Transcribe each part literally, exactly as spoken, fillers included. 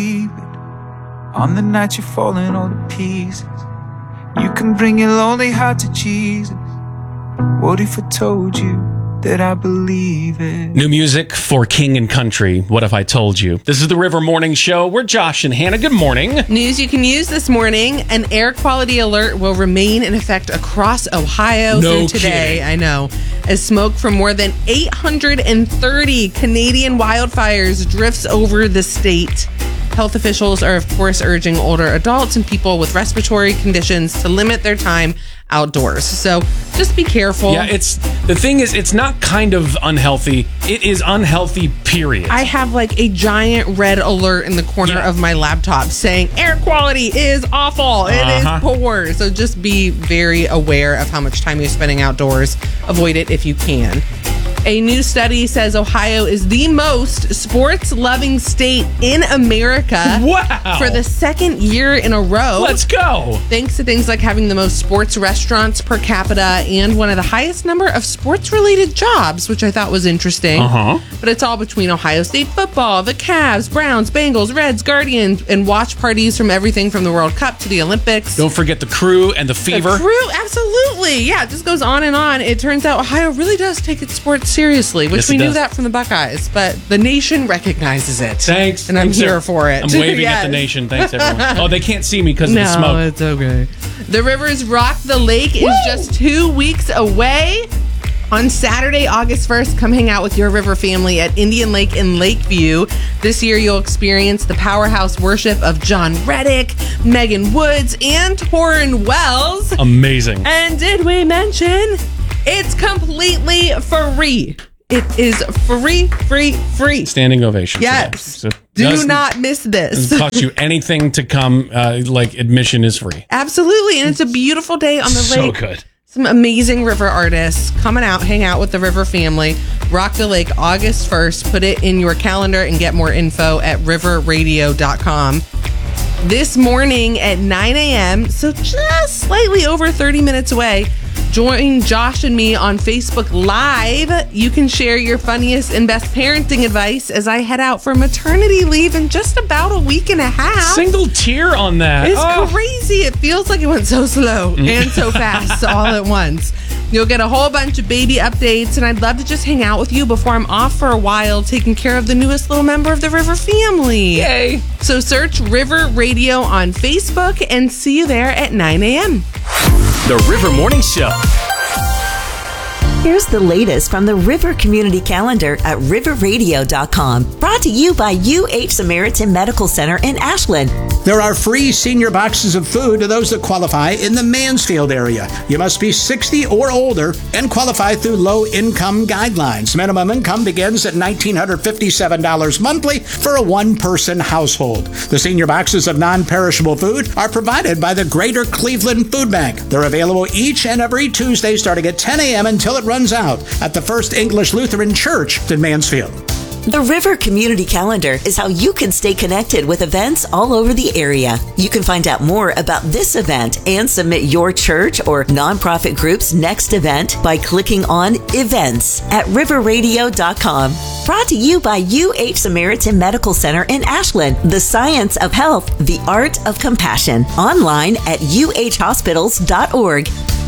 On the night you're falling all to pieces, you can bring your lonely heart to Jesus. What if I told you that I believe it? New music for King and Country. What if I told you? This is the River Morning Show. We're Josh and Hannah. Good morning. News you can use this morning. An air quality alert will remain in effect across Ohio No through today. kidding. I know. As smoke from more than eight hundred thirty Canadian wildfires drifts over the state. Health officials are, of course, urging older adults and people with respiratory conditions to limit their time outdoors. So just be careful. Yeah, it's the thing is, it's not kind of unhealthy. It is unhealthy, period. I have like a giant red alert in the corner Yeah. of my laptop saying air quality is awful. It Uh-huh. is poor. So just be very aware of how much time you're spending outdoors. Avoid it if you can. A new study says Ohio is the most sports-loving state in America. Wow. For the second year in a row. Let's go. Thanks to things like having the most sports restaurants per capita and one of the highest number of sports-related jobs, which I thought was interesting. Uh-huh. But it's all between Ohio State football, the Cavs, Browns, Bengals, Reds, Guardians, and watch parties from everything from the World Cup to the Olympics. Don't forget the crew and the fever. The crew, absolutely. Yeah, it just goes on and on. It turns out Ohio really does take its sports seriously, which Yes, we it knew does. that from the Buckeyes, but the nation recognizes it. Thanks. And I'm Thanks, here sir. for it. I'm waving Yes. at the nation. Thanks, everyone. Oh, they can't see me because of No, the smoke. it's okay. The Rivers Rock the Lake is just two weeks away. On Saturday, August first, come hang out with your river family at Indian Lake in Lakeview. This year, you'll experience the powerhouse worship of John Reddick, Megan Woods, and Torrin Wells. Amazing. And did we mention it's completely free? It is free, free, free. Standing ovation. for that. Yes. So it Do doesn't- not miss this. doesn't cost you anything to come. Uh, like admission is free. Absolutely. And it's a beautiful day on the So lake. good. Some amazing river artists coming out, hang out with the River family. Rock the Lake August first. Put it in your calendar and get more info at river radio dot com. This morning at nine a.m., so just slightly over thirty minutes away, join Josh and me on Facebook Live. You can share your funniest and best parenting advice as I head out for maternity leave in just about a week and a half. Single tear on that. It's Oh. crazy. It feels like it went so slow and so fast all at once. You'll get a whole bunch of baby updates, and I'd love to just hang out with you before I'm off for a while taking care of the newest little member of the River family. Yay. So search River Radio on Facebook and see you there at nine a.m. The River Morning Show. Here's the latest from the River Community Calendar at river radio dot com. Brought to you by U H Samaritan Medical Center in Ashland. There are free senior boxes of food to those that qualify in the Mansfield area. You must be sixty or older and qualify through low-income guidelines. Minimum income begins at one thousand nine hundred fifty-seven dollars monthly for a one-person household. The senior boxes of non-perishable food are provided by the Greater Cleveland Food Bank. They're available each and every Tuesday starting at ten a.m. until it runs out at the First English Lutheran Church in Mansfield. The River Community Calendar is how you can stay connected with events all over the area. You can find out more about this event and submit your church or nonprofit group's next event by clicking on Events at river radio dot com. Brought to you by U H Samaritan Medical Center in Ashland. The science of health, the art of compassion. Online at u h hospitals dot org.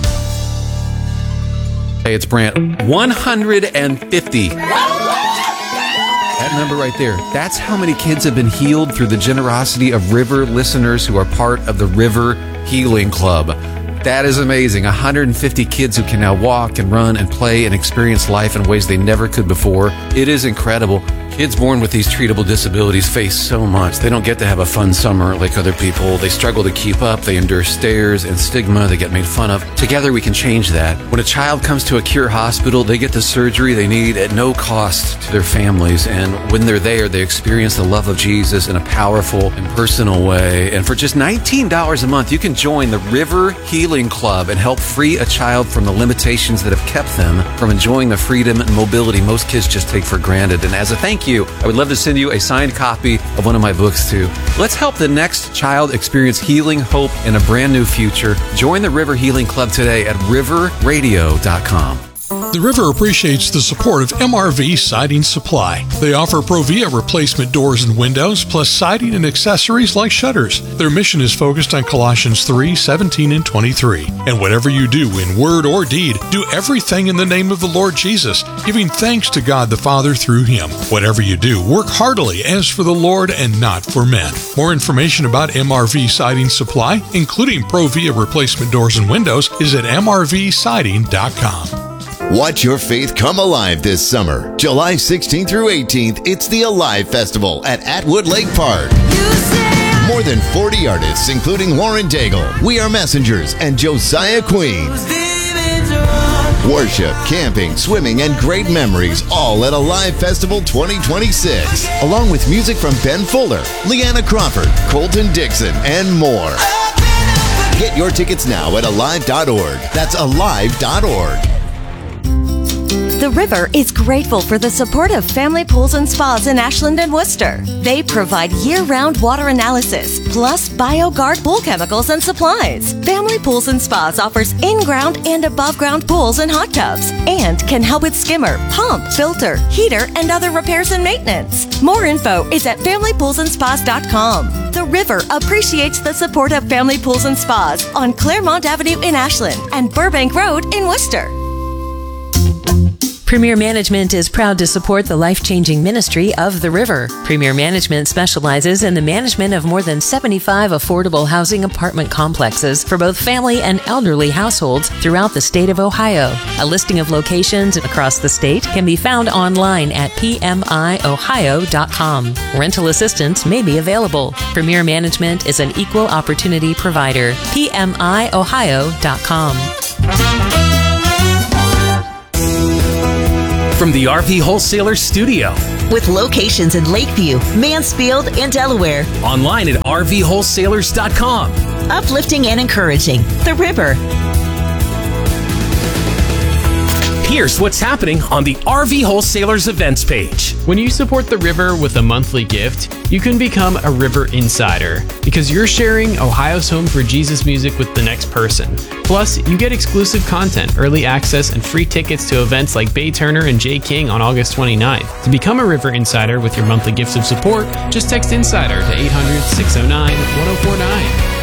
Hey, it's Brant. one hundred fifty. That number right there, that's how many kids have been healed through the generosity of River listeners who are part of the River Healing Club. That is amazing. one hundred fifty kids who can now walk and run and play and experience life in ways they never could before. It is incredible. Kids born with these treatable disabilities face so much. They don't get to have a fun summer like other people. They struggle to keep up. They endure stares and stigma. They get made fun of. Together we can change that. When a child comes to a Cure hospital, they get the surgery they need at no cost to their families. And when they're there, they experience the love of Jesus in a powerful and personal way. And for just nineteen dollars a month, you can join the River Healing Club and help free a child from the limitations that have kept them from enjoying the freedom and mobility most kids just take for granted. And as a thank you, I would love to send you a signed copy of one of my books too. Let's help the next child experience healing, hope, and a brand new future. Join the River Healing Club today at river radio dot com. The River appreciates the support of M R V Siding Supply. They offer Provia replacement doors and windows, plus siding and accessories like shutters. Their mission is focused on Colossians three, seventeen, and twenty-three. And whatever you do in word or deed, do everything in the name of the Lord Jesus, giving thanks to God the Father through Him. Whatever you do, work heartily as for the Lord and not for men. More information about M R V Siding Supply, including Provia replacement doors and windows, is at m r v siding dot com. Watch your faith come alive this summer. July sixteenth through eighteenth, it's the Alive Festival at Atwood Lake Park. More than forty artists, including Lauren Daigle, We Are Messengers, and Josiah Queen. Worship, camping, swimming, and great memories, all at Alive Festival twenty twenty-six. Along with music from Ben Fuller, Leanna Crawford, Colton Dixon, and more. Get your tickets now at alive dot org. That's alive dot org. The River is grateful for the support of Family Pools and Spas in Ashland and Worcester. They provide year-round water analysis, plus BioGuard pool chemicals and supplies. Family Pools and Spas offers in-ground and above-ground pools and hot tubs, and can help with skimmer, pump, filter, heater, and other repairs and maintenance. More info is at family pools and spas dot com. The River appreciates the support of Family Pools and Spas on Claremont Avenue in Ashland and Burbank Road in Worcester. Premier Management is proud to support the life-changing ministry of The River. Premier Management specializes in the management of more than seventy-five affordable housing apartment complexes for both family and elderly households throughout the state of Ohio. A listing of locations across the state can be found online at p m i ohio dot com. Rental assistance may be available. Premier Management is an equal opportunity provider. p m i ohio dot com. From the R V Wholesaler Studio. With locations in Lakeview, Mansfield, and Delaware. Online at r v wholesalers dot com. Uplifting and encouraging. The River. Here's what's happening on the R V Wholesalers events page. When you support The River with a monthly gift, you can become a River Insider because you're sharing Ohio's home for Jesus music with the next person. Plus, you get exclusive content, early access, and free tickets to events like Bay Turner and Jay King on August twenty-ninth. To become a River Insider with your monthly gifts of support, just text Insider to eight hundred, six oh nine, one oh four nine.